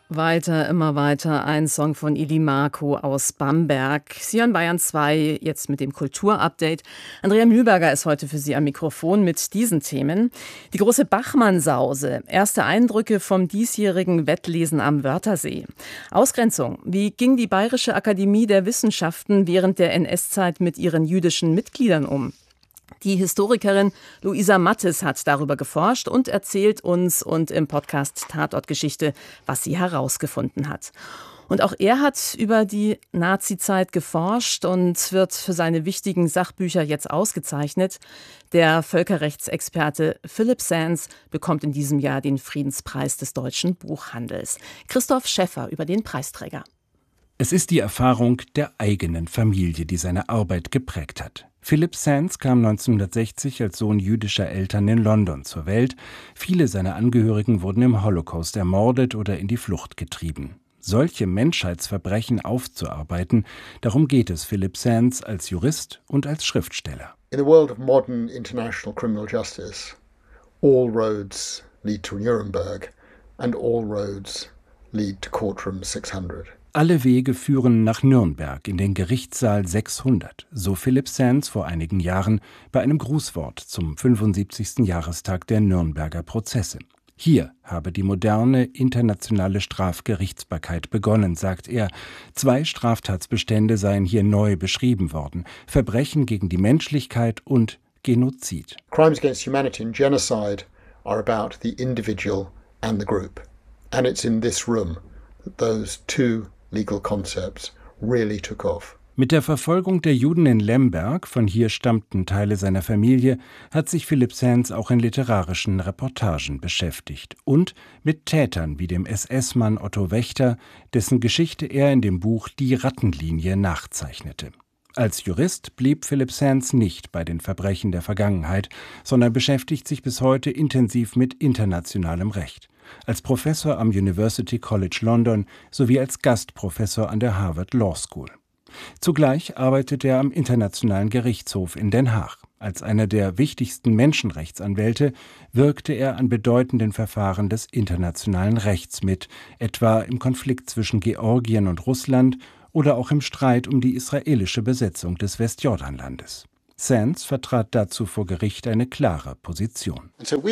Weiter, immer weiter, ein Song von Eli Marco aus Bamberg. Sie hören Bayern 2, jetzt mit dem Kulturupdate. Andrea Mühlberger ist heute für Sie am Mikrofon mit diesen Themen. Die große Bachmann-Sause, erste Eindrücke vom diesjährigen Wettlesen am Wörthersee. Ausgrenzung, wie ging die Bayerische Akademie der Wissenschaften während der NS-Zeit mit ihren jüdischen Mitgliedern um? Die Historikerin Luisa Mattes hat darüber geforscht und erzählt uns und im Podcast Tatortgeschichte, was sie herausgefunden hat. Und auch er hat über die Nazizeit geforscht und wird für seine wichtigen Sachbücher jetzt ausgezeichnet. Der Völkerrechtsexperte Philipp Sands bekommt in diesem Jahr den Friedenspreis des deutschen Buchhandels. Christoph Schäffer über den Preisträger. Es ist die Erfahrung der eigenen Familie, die seine Arbeit geprägt hat. Philipp Sands kam 1960 als Sohn jüdischer Eltern in London zur Welt. Viele seiner Angehörigen wurden im Holocaust ermordet oder in die Flucht getrieben. Solche Menschheitsverbrechen aufzuarbeiten, darum geht es Philipp Sands als Jurist und als Schriftsteller. In the world of modern international criminal justice, all roads lead to Nuremberg and all roads lead to Courtroom 600. Alle Wege führen nach Nürnberg in den Gerichtssaal 600, so Philipp Sands vor einigen Jahren bei einem Grußwort zum 75. Jahrestag der Nürnberger Prozesse. Hier habe die moderne internationale Strafgerichtsbarkeit begonnen, sagt er. 2 Straftatsbestände seien hier neu beschrieben worden: Verbrechen gegen die Menschlichkeit und Genozid. Crimes against humanity and genocide are about the individual and the group. And it's in this room that those two legal concepts really took off. Mit der Verfolgung der Juden in Lemberg, von hier stammten Teile seiner Familie, hat sich Philipp Sands auch in literarischen Reportagen beschäftigt. Und mit Tätern wie dem SS-Mann Otto Wächter, dessen Geschichte er in dem Buch Die Rattenlinie nachzeichnete. Als Jurist blieb Philipp Sands nicht bei den Verbrechen der Vergangenheit, sondern beschäftigt sich bis heute intensiv mit internationalem Recht. Als Professor am University College London sowie als Gastprofessor an der Harvard Law School. Zugleich arbeitet er am Internationalen Gerichtshof in Den Haag. Als einer der wichtigsten Menschenrechtsanwälte wirkte er an bedeutenden Verfahren des internationalen Rechts mit, etwa im Konflikt zwischen Georgien und Russland oder auch im Streit um die israelische Besetzung des Westjordanlandes. Sands vertrat dazu vor Gericht eine klare Position.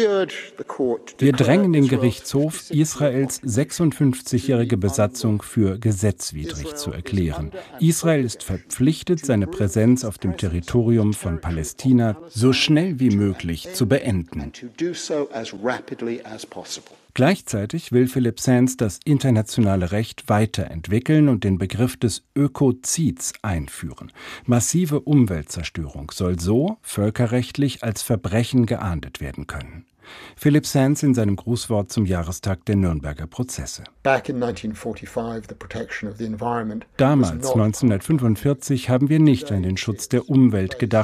Wir drängen den Gerichtshof, Israels 56-jährige Besatzung für gesetzwidrig zu erklären. Israel ist verpflichtet, seine Präsenz auf dem Territorium von Palästina so schnell wie möglich zu beenden. Gleichzeitig will Philipp Sands das internationale Recht weiterentwickeln und den Begriff des Ökozids einführen. Massive Umweltzerstörung soll so völkerrechtlich als Verbrechen geahndet werden können. Philipp Sands in seinem Grußwort zum Jahrestag der Nürnberger Prozesse. Damals, 1945, haben wir nicht an den Schutz der Umwelt gedacht,